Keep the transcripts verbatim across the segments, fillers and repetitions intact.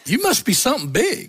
you must be something big.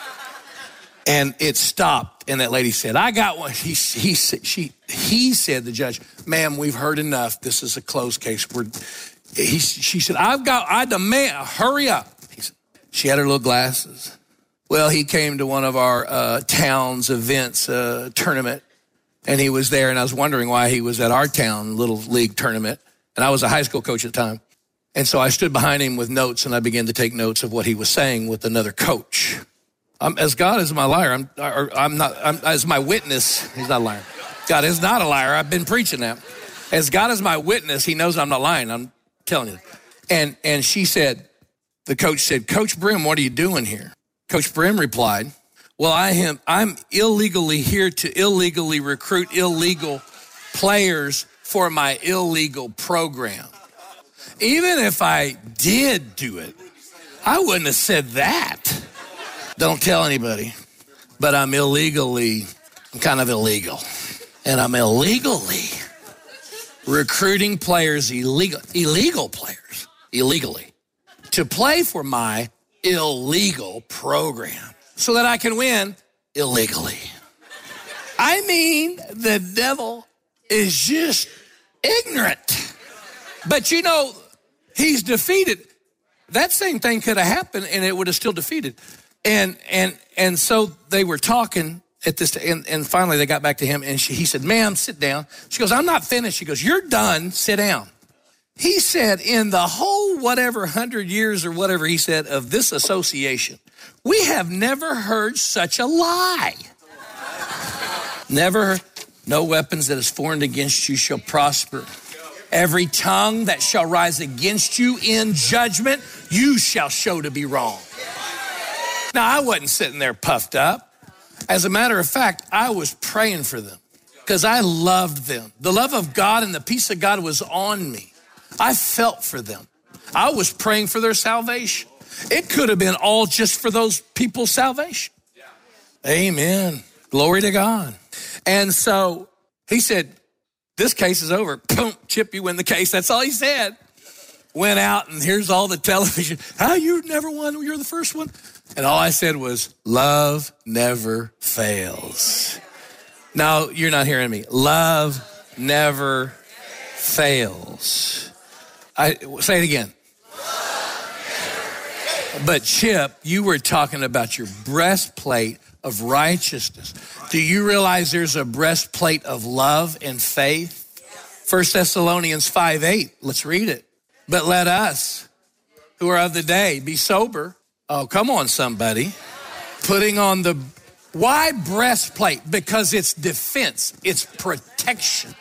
And it stopped, and that lady said, I got one. He, he, she, he said, the judge, ma'am, we've heard enough. This is a closed case. We're, he, she said, I've got, I demand, hurry up. He said, she had her little glasses. Well, he came to one of our uh, town's events, uh, tournament, and he was there, and I was wondering why he was at our town little league tournament, and I was a high school coach at the time. And so I stood behind him with notes, and I began to take notes of what he was saying with another coach. I'm, as God is my liar, I'm, or I'm not, I'm, as my witness, he's not a liar. God is not a liar. I've been preaching that. As God is my witness, he knows I'm not lying. I'm telling you. And and she said, the coach said, Coach Brim, what are you doing here? Coach Brim replied, well, I am, I'm illegally here to illegally recruit illegal players for my illegal program. Even if I did do it, I wouldn't have said that. Don't tell anybody, but I'm illegally, I'm kind of illegal. And I'm illegally recruiting players, illegal, illegal players, illegally, to play for my illegal program so that I can win illegally. I mean, the devil is just ignorant. But you know, he's defeated. That same thing could have happened and it would have still defeated. And and and so they were talking at this, and, and finally they got back to him, and she, he said, ma'am, sit down. She goes, I'm not finished. She goes, you're done, sit down. He said, in the whole whatever hundred years or whatever he said of this association, we have never heard such a lie. Never, no weapons that is formed against you shall prosper. Every tongue that shall rise against you in judgment, you shall show to be wrong. Now, I wasn't sitting there puffed up. As a matter of fact, I was praying for them because I loved them. The love of God and the peace of God was on me. I felt for them. I was praying for their salvation. It could have been all just for those people's salvation. Amen. Glory to God. And so he said, this case is over. Boom, Chip, you win the case. That's all he said. Went out, and here's all the television. How, you never won? You're the first one. And all I said was, love never fails. No, you're not hearing me. Love never fails. I say it again. But Chip, you were talking about your breastplate of righteousness. Do you realize there's a breastplate of love and faith? First Thessalonians five eight, let's read it. But let us who are of the day be sober. Oh, come on, somebody. Putting on the, why breastplate? Because it's defense, it's protection.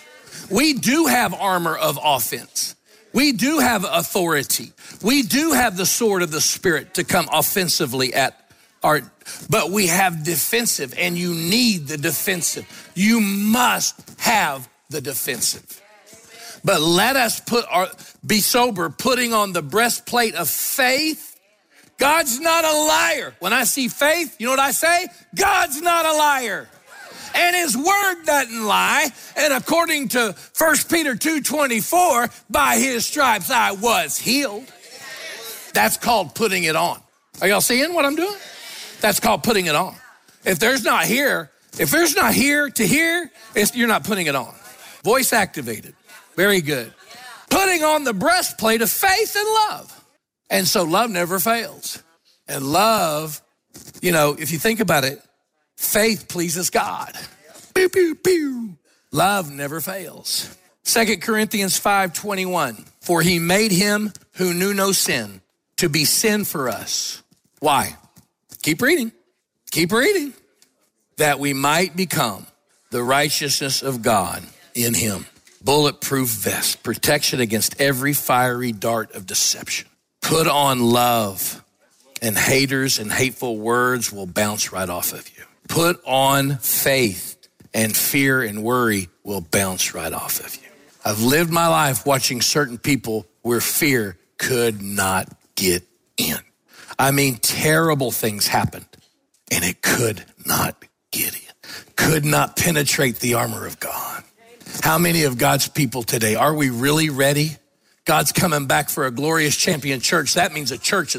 We do have armor of offense. We do have authority. We do have the sword of the Spirit to come offensively at our, but we have defensive, and you need the defensive. You must have the defensive. But let us put our, be sober, putting on the breastplate of faith. God's not a liar. When I see faith, you know what I say? God's not a liar. And his word doesn't lie. And according to First Peter two twenty-four, by his stripes I was healed. That's called putting it on. Are y'all seeing what I'm doing? That's called putting it on. If there's not here, if there's not here to hear, it's, you're not putting it on. Voice activated. Very good. Putting on the breastplate of faith and love. And so love never fails. And love, you know, if you think about it, faith pleases God. Pew, pew, pew. Love never fails. Second Corinthians five twenty-one. For he made him who knew no sin to be sin for us. Why? Keep reading. Keep reading. That we might become the righteousness of God in him. Bulletproof vest, protection against every fiery dart of deception. Put on love, and haters and hateful words will bounce right off of you. Put on faith, and fear and worry will bounce right off of you. I've lived my life watching certain people where fear could not get in. I mean, terrible things happened, and it could not get in. Could not penetrate the armor of God. How many of God's people today, are we really ready? God's coming back for a glorious champion church. That means a church